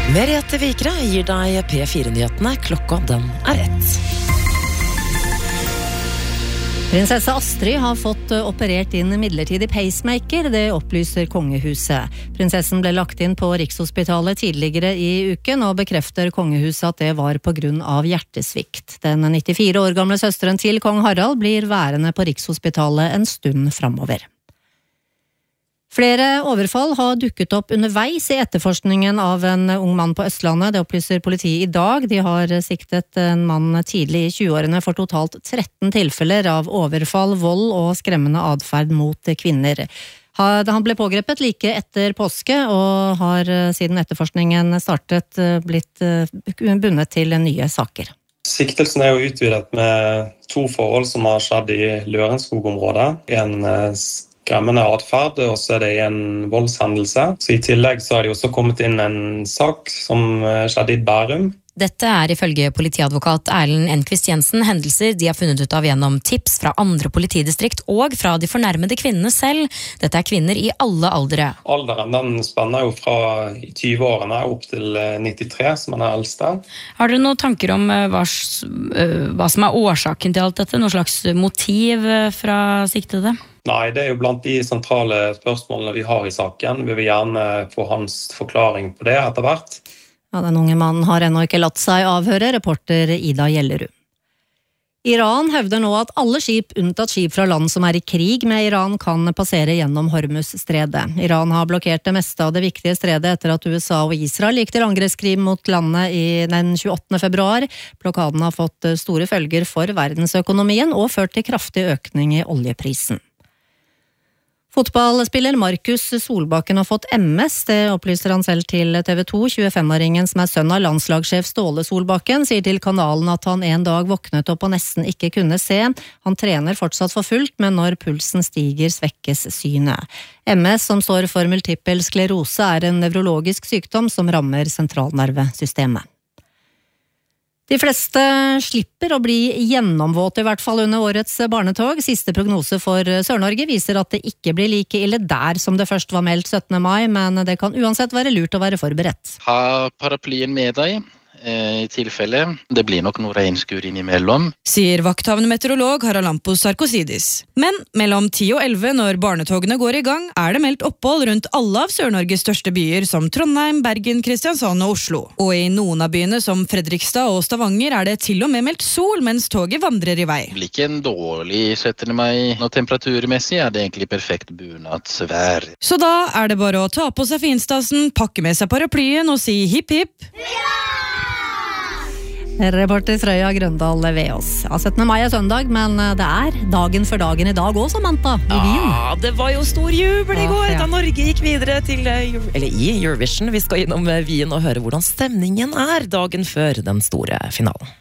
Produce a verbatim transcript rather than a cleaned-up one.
Merete Vikre gir deg P fire-nyhetene. Klokka den er ett. Prinsesse Astrid har fått operert inn midlertidig pacemaker, det opplyser kongehuset. Prinsessen ble lagt inn på Rikshospitalet tidligere i uken, og bekrefter kongehuset at det var på grunn av hjertesvikt. Den nittifire år gamle søsteren til kong Harald blir værende på Rikshospitalet en stund fremover. Flere overfall har dukket opp underveis i etterforskningen av en ung mann på Østlandet. Det opplyser politiet i dag. De har siktet en mann tidlig i tjueårene for totalt tretten tilfeller av overfall, vold og skremmende adferd mot kvinner. Han ble pågrepet like etter påske, og har siden etterforskningen startet blitt bundet til nye saker. Siktelsen er jo utvidet med to forhold som har skjedd i Lørenskog-området. En skremmende adferd, og så er det en voldshendelse. Så i tillegg så har det også kommet inn en sak som skjedde i Bærum. Dette er ifølge politiadvokat Erlend Enquist Jensen hendelser de har funnet ut av gjennom tips fra andre politidistrikt og fra de fornærmede kvinnene selv. Dette er kvinner i alle aldre. Alderen den spenner jo fra tyve-årene opp til nittitre, som er den eldste. Har dere noen tanker om hva, hva som er årsaken til alt dette? Noe slags motiv fra siktede? Nei, det er jo blant de sentrale spørsmålene vi har i saken. Vi vil gjerne få hans forklaring på det etter hvert. Ja, den unge mannen har ennå ikke latt seg avhøre, reporter Ida Gjellerud. Iran hevder nå at alle skip, unntatt skip fra land som er i krig med Iran, kan passere gjennom Hormuz-stredet. Iran har blokkert det meste av det viktige stredet etter at U S A og Israel gikk til angrepskrig mot landet i den tjueåttende februar. Blokaden har fått store følger for verdensøkonomien og ført til kraftig økning i oljeprisen. Fotballspiller Markus Solbakken har fått M S, det opplyser han selv til T V to. tjuefem-åringen som er sønn av landslagssjef Ståle Solbakken sier til kanalen at han en dag våknet opp og nesten ikke kunne se. Han trener fortsatt for fullt, men når pulsen stiger svekkes synet. M S, som står for multippel sklerose, er en nevrologisk sykdom som rammer sentralnervesystemet. De fleste slipper å bli gjennomvåte i hvert fall under årets barnetog. Siste prognose for Sør-Norge viser at det ikke blir like ille der som det først var meldt syttende mai, men det kan uansett være lurt å være forberedt. Ha paraplyen med deg i tilfelle. Det blir nok noe regnskur innimellom. Sier vakthavende meteorolog Haralampos Sarkosidis. Men mellom ti og elleve når barnetogene går i gang, er det meldt opphold rundt alle av Sør-Norges største byer som Trondheim, Bergen, Kristiansand og Oslo. Og i noen av byene som Fredrikstad og Stavanger er det til og med meldt sol mens toget vandrer i vei. Det blir ikke en dårlig syttende mai, og temperaturmessig er det egentlig perfekt bunadsvær. Så da er det bare å ta på seg finstasen, pakke med seg paraplyen og si hipp hipp. Reporter Frøya Grøndal ved oss. Ja, syttende mai er søndag, men det er dagen for dagen i dag også, Samantha, i Wien. Ja, det var jo stor jubel i går ja, ja. da Norge gikk videre til, eller i Eurovision. Vi skal innom Wien og høre hvordan stemningen er dagen før den store finalen.